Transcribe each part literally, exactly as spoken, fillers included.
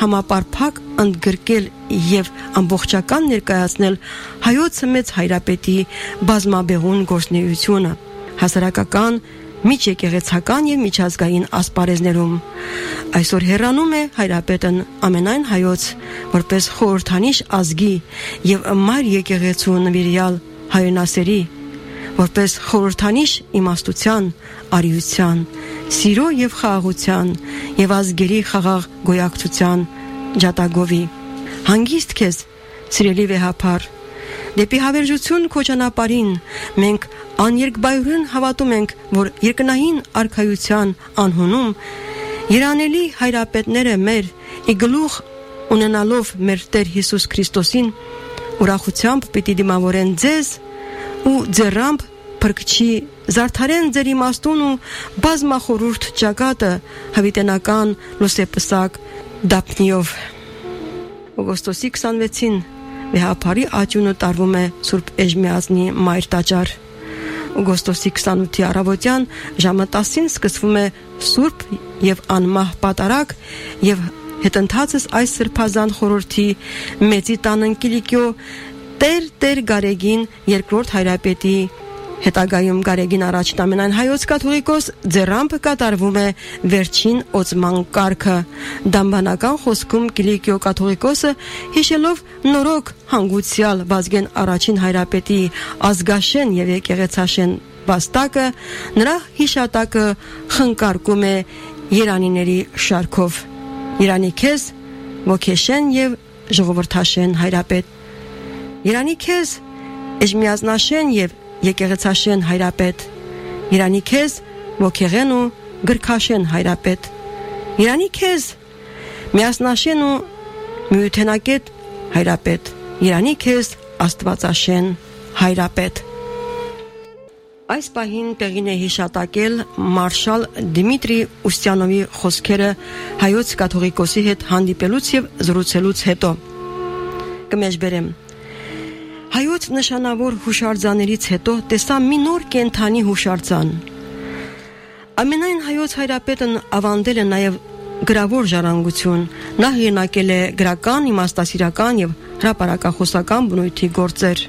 համապարփակ ընդգրկել եւ ամբողջական ներկայացնել հայոց մեծ հայրապետի բազմաբեղուն գործունեությունը հասարակական, միջեկեղեցական եւ միջազգային ասպարեզներում։ Այսօր հեռանում է հայրապետն ամենայն հայոց որպես խորհրդանիշ ազգի եւ մայր եկեղեցու նվիրյալ հայրենասերի, որպես խորհրդանիշ իմաստության, արիության, սիրո եւ խաղաղության եւ ազգերի խաղաղ գոյակցության ջատագովի։ Հանգիստ քեզ, սիրելի վեհապար, դեպի հավերժություն քո ճանապարհին մենք աներկբայուրեն հավատում ենք, որ երկնային արքայության անհունում երանելի հայրապետները մեր ի գլուխ ունենալով մեր Տեր Հիսուս Քրիստոսին ուրախությամբ պիտի դիմավորեն ձեզ ու ձեռամբ փրկչի զարդարեն ձեր իմաստուն ու բազմախորուրդ ճակատը հավիտենական լուսեպսակ դափնիով։ Օգոստոսի քսանվեցին վեհապարի աճյունը տարվում է Սուրբ Էժմիածնի մայր տաճար։ Օգոստոսի քսանութի առավոտյան ժամը տասին սկսվում է Սուրբ եւ անմահ պատարագ եւ հետընթացս այս սրբազան խորհրդի մեծի տանն Կիլիկիո Տեր Տեր Գարեգին երկրորդ հայրապետի հետագայում Գարեգին առաջին ամենայն հայոց կաթողիկոս ձեռամբ կատարվում է վերջին օծման կարգը։ Դամբանական խոսքում Կիլիկիո կաթողիկոսը հիշելով նորոգ հանգուցյալ Վազգեն առաջին հայրապետի ազգաշեն եւ եկեղեցաշեն վաստակը նրա հիշատակը խնկարկում է երանիների շարքով։ Երանի քեզ ոգեշեն եւ ժողովրդաշեն հայրապետ։ Երանի քեզ Էժմիածնաշեն եւ եկեղեցաշեն հայրապետ։ Երանի քեզ ոգեղեն ու գրքաշեն հայրապետ։ Երանի քեզ միասնաշեն ու միութենակետ հայրապետ։ Երանի քեզ աստվածաշեն հայրապետ։ Այս պահին տեղին է հիշատակել մարշալ Դիմիտրի Ուստյանովի խոսքերը հայոց կաթողիկոսի հետ հանդիպելուց եւ զրուցելուց հետո։ Կմեջբերեմ Հայոց նշանավոր հուշարձաններից հետո տեսա մի նոր կենթանի հուշարձան։ Ամենայն հայոց հայրապետն ավանդել է նաև գրավոր ժառանգություն, նա հեղինակել է գրական, իմաստասիրական եւ հրապարակախոսական բնույթի գործեր։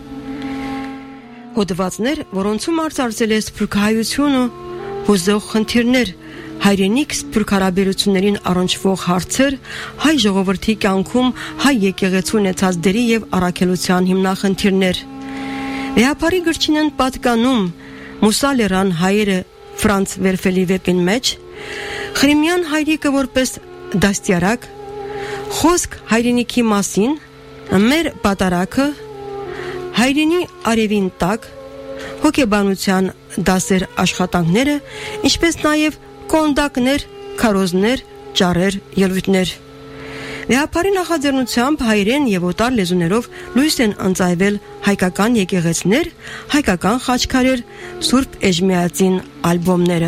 Հոդվածներ, որոնցում արծարծել է սփյուռքահայությունը, հուզող խնդիրներ, հայրենիք սփյուռքարաբերություններին առնչվող հարցեր, հայ ժողովրդի կյանքում հայ եկեղեցու ունեցած դերի եւ առաքելության հիմնախնդիրներ։ Վեհապարի գրչին են պատկանում Մուսալերան հայերը Ֆրանց Վերֆելի վեպին մեջ, Խրիմյան հայրիկը որպես դաստիարակ, խոսք հայրենիքի մասին, մեր պատարակը, հայրենի արևին տակ, հոգեբանության դասեր աշխատանքները, ինչպես նաև կոնդակներ, քարոզներ, ճառեր, ելույթներ։ Վեհապարի նախաձեռնությամբ հայերեն եւ օտար լեզուներով լույս են ընծայվել հայկական եկեղեցներ, հայկական խաչքարեր, Սուրբ Էժմիածին ալբոմները։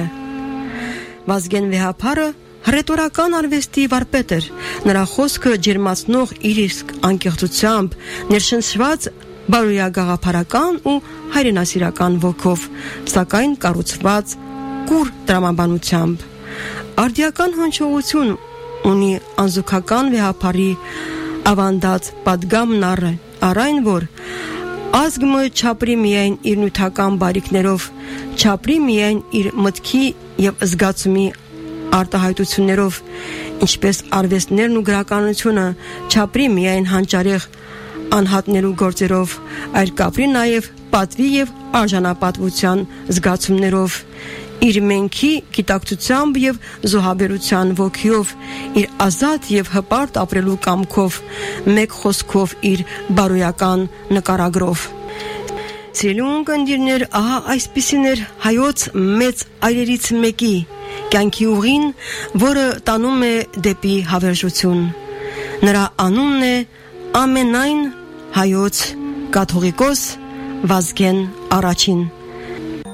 Վազգեն Վեհապարը հռետորական արվեստի վարպետ էր, նրա խոսքը ջերմացնող իր իսկ անկեղծությամբ, ներշնչված բարոյագաղափարական ու հայրենասիրական ոգով, սակայն կառուցված կուր տրամաբանությամբ։ Արդիական հնչողություն ունի անզուգական Վեհապարի ավանդած պատգամն առայն, որ ազգը չապրի միայն իր նյութական բարիքներով, չապրի միայն իր մտքի եւ զգացումի արտահայտություններով, ինչպես արվեստներն ու գրականությունը չապրի միայն հանճարեղ անհատներու գործերով, այլ կապրի նաև պատվի եւ արժանապատվության զգացումներով, իր մենքի գիտակցությամբ եւ զոհաբերության ոգիով, իր ազատ եւ հպարտ ապրելու կամքով, մեկ խոսքով իր բարոյական նկարագրով։ Սիրուն կնդիրներ, ահա այսպիսին էր հայոց մեծ այրերից մեկի կյանքի ուղին, որը տանում է դեպի հավերժություն։ Նրա անունն է ամենայն հայոց կաթողիկոս Վազգեն առաջին։